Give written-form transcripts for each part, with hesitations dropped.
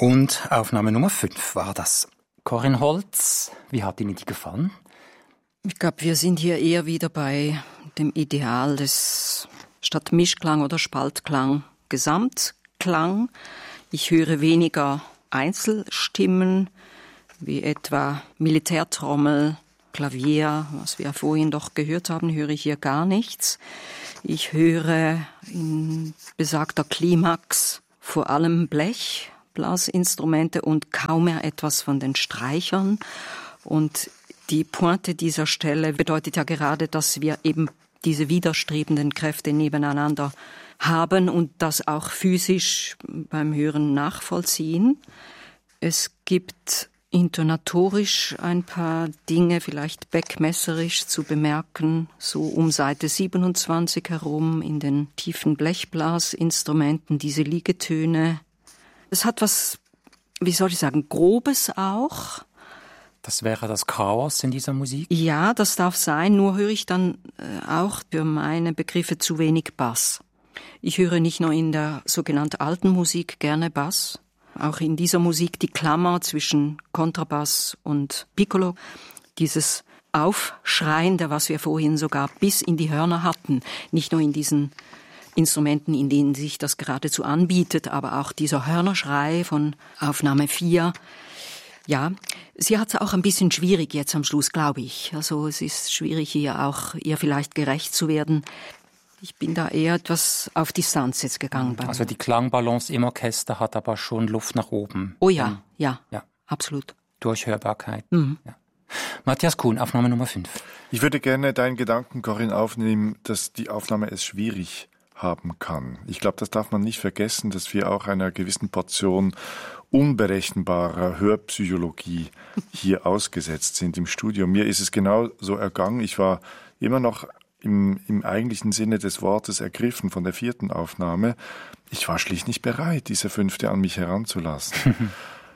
Und Aufnahme Nummer 5 war das. Corinne Holz, wie hat Ihnen die gefallen? Ich glaube, wir sind hier eher wieder bei dem Ideal des statt Mischklang oder Spaltklang Gesamtklang. Ich höre weniger Einzelstimmen, wie etwa Militärtrommel, Klavier, was wir vorhin doch gehört haben, höre ich hier gar nichts. Ich höre in besagter Klimax vor allem Blech, Blasinstrumente und kaum mehr etwas von den Streichern. Und die Pointe dieser Stelle bedeutet ja gerade, dass wir eben diese widerstrebenden Kräfte nebeneinander haben und das auch physisch beim Hören nachvollziehen. Es gibt intonatorisch ein paar Dinge, vielleicht beckmesserisch zu bemerken, so um Seite 27 herum in den tiefen Blechblasinstrumenten, diese Liegetöne. Es hat was, wie soll ich sagen, Grobes auch. Das wäre das Chaos in dieser Musik? Ja, das darf sein, nur höre ich dann auch für meine Begriffe zu wenig Bass. Ich höre nicht nur in der sogenannten alten Musik gerne Bass, auch in dieser Musik die Klammer zwischen Kontrabass und Piccolo, dieses Aufschreiende, was wir vorhin sogar bis in die Hörner hatten, nicht nur in diesen Instrumenten, in denen sich das geradezu anbietet, aber auch dieser Hörnerschrei von Aufnahme 4. Ja, sie hat es auch ein bisschen schwierig jetzt am Schluss, glaube ich. Also es ist schwierig, hier auch ihr vielleicht gerecht zu werden. Ich bin da eher etwas auf Distanz jetzt gegangen. Also die Klangbalance im Orchester hat aber schon Luft nach oben. Oh ja, ja, absolut. Durchhörbarkeit. Ja. Matthias Kuhn, Aufnahme Nummer 5. Ich würde gerne deinen Gedanken, Corinne, aufnehmen, dass die Aufnahme es schwierig haben kann. Ich glaube, das darf man nicht vergessen, dass wir auch einer gewissen Portion unberechenbarer Hörpsychologie hier ausgesetzt sind im Studio. Mir ist es genau so ergangen. Ich war immer noch im eigentlichen Sinne des Wortes ergriffen von der 4. Aufnahme. Ich war schlicht nicht bereit, diese 5. an mich heranzulassen.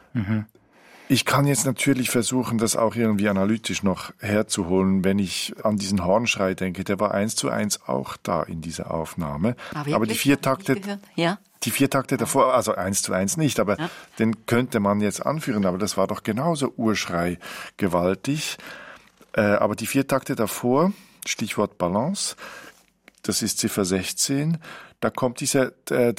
Ich kann jetzt natürlich versuchen, das auch irgendwie analytisch noch herzuholen, wenn ich an diesen Hornschrei denke. Der war 1:1 auch da in dieser Aufnahme. Aber die 4 Takte, die 4 Takte davor, also 1:1 nicht, aber den könnte man jetzt anführen. Aber das war doch genauso Urschrei gewaltig. Aber die 4 Takte davor, Stichwort Balance, das ist Ziffer 16, da kommt dieser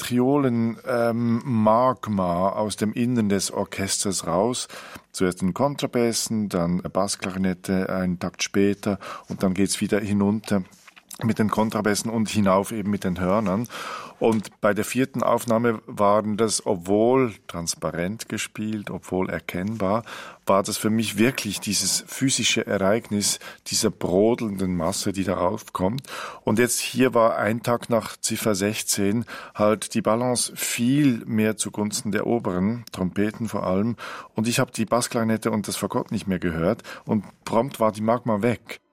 Triolen-Magma aus dem Innern des Orchesters raus. Zuerst in Kontrabässen, dann Bassklarinette, einen Takt später und dann geht's wieder hinunter mit den Kontrabässen und hinauf eben mit den Hörnern. Und bei der 4. Aufnahme waren das, obwohl transparent gespielt, obwohl erkennbar, war das für mich wirklich dieses physische Ereignis dieser brodelnden Masse, die da aufkommt. Und jetzt hier war ein Takt nach Ziffer 16 halt die Balance viel mehr zugunsten der oberen Trompeten vor allem. Und ich habe die Bassklarinette und das Fagott nicht mehr gehört und prompt war die Magma weg.